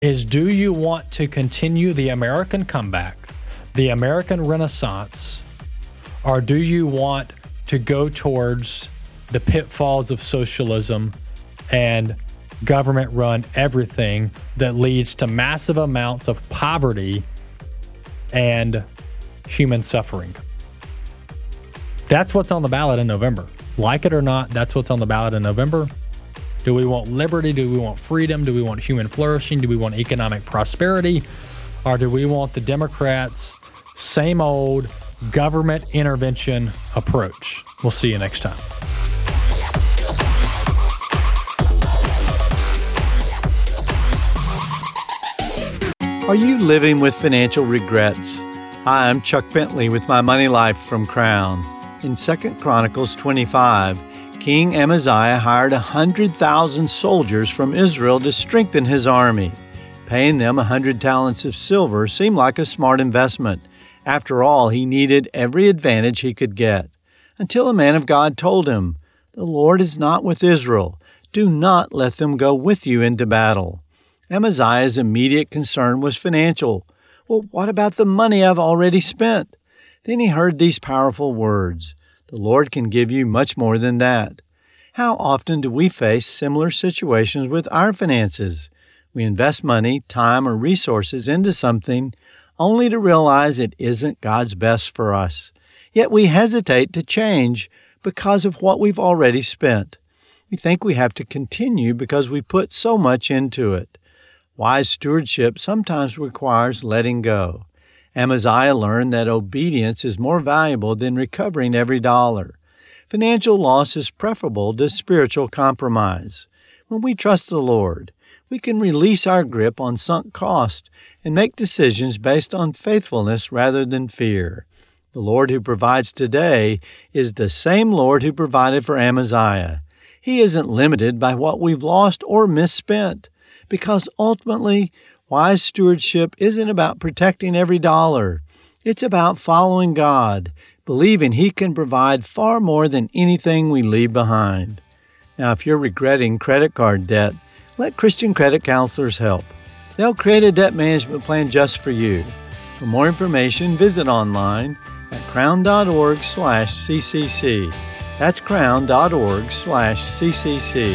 is, do you want to continue the American comeback, the American Renaissance, or do you want to go towards the pitfalls of socialism and government run everything that leads to massive amounts of poverty and human suffering? That's what's on the ballot in November. Like it or not, that's what's on the ballot in November. Do we want liberty? Do we want freedom? Do we want human flourishing? Do we want economic prosperity? Or do we want the Democrats' same old government intervention approach? We'll see you next time. Are you living with financial regrets? Hi, I'm Chuck Bentley with My Money Life from Crown. In 2 Chronicles 25, King Amaziah hired 100,000 soldiers from Israel to strengthen his army. Paying them 100 talents of silver seemed like a smart investment. After all, he needed every advantage he could get. Until a man of God told him, "The Lord is not with Israel. Do not let them go with you into battle." Amaziah's immediate concern was financial. Well, what about the money I've already spent? Then he heard these powerful words, "The Lord can give you much more than that." How often do we face similar situations with our finances? We invest money, time, or resources into something only to realize it isn't God's best for us. Yet we hesitate to change because of what we've already spent. We think we have to continue because we put so much into it. Wise stewardship sometimes requires letting go. Amaziah learned that obedience is more valuable than recovering every dollar. Financial loss is preferable to spiritual compromise. When we trust the Lord, we can release our grip on sunk cost and make decisions based on faithfulness rather than fear. The Lord who provides today is the same Lord who provided for Amaziah. He isn't limited by what we've lost or misspent, because ultimately, wise stewardship isn't about protecting every dollar. It's about following God, believing He can provide far more than anything we leave behind. Now, if you're regretting credit card debt, let Christian credit counselors help. They'll create a debt management plan just for you. For more information, visit online at crown.org/CCC. That's crown.org/CCC.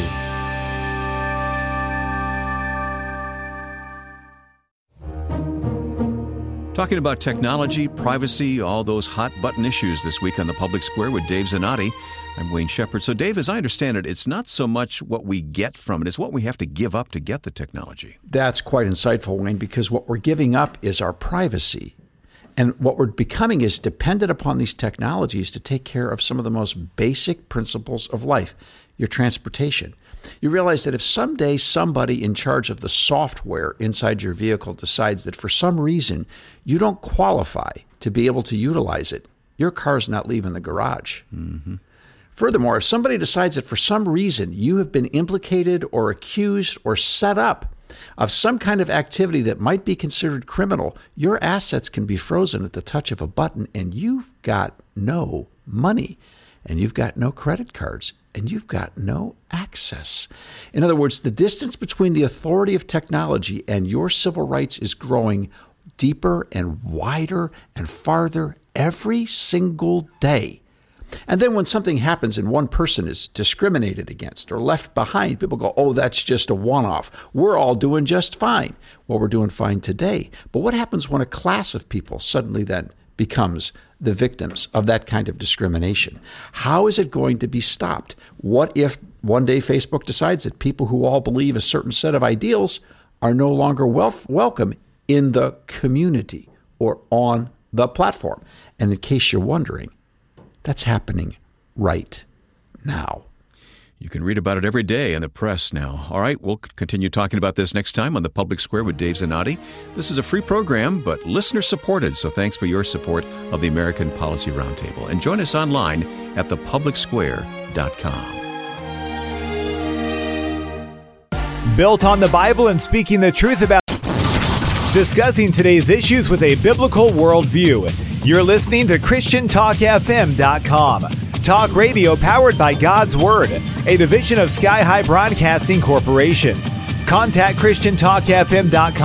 Talking about technology, privacy, all those hot-button issues this week on the Public Square with Dave Zanotti. I'm Wayne Shepherd. So, Dave, as I understand it, it's not so much what we get from it, it's what we have to give up to get the technology. That's quite insightful, Wayne, because what we're giving up is our privacy. And what we're becoming is dependent upon these technologies to take care of some of the most basic principles of life, your transportation. You realize that if someday somebody in charge of the software inside your vehicle decides that for some reason you don't qualify to be able to utilize it, your car's not leaving the garage. Mm-hmm. Furthermore, if somebody decides that for some reason you have been implicated or accused or set up of some kind of activity that might be considered criminal, your assets can be frozen at the touch of a button, and you've got no money, and you've got no credit cards, and you've got no access. In other words, the distance between the authority of technology and your civil rights is growing deeper and wider and farther every single day. And then when something happens and one person is discriminated against or left behind, people go, oh, that's just a one-off. We're all doing just fine. Well, we're doing fine today. But what happens when a class of people suddenly then becomes the victims of that kind of discrimination? How is it going to be stopped? What if one day Facebook decides that people who all believe a certain set of ideals are no longer welcome in the community or on the platform? And in case you're wondering, that's happening right now. You can read about it every day in the press now. All right, we'll continue talking about this next time on the Public Square with Dave Zanotti. This is a free program, but listener-supported, so thanks for your support of the American Policy Roundtable. And join us online at thepublicsquare.com. Built on the Bible and speaking the truth about discussing today's issues with a biblical worldview. You're listening to ChristianTalkFM.com. Talk radio powered by God's Word, a division of Sky High Broadcasting Corporation. Contact ChristianTalkFM.com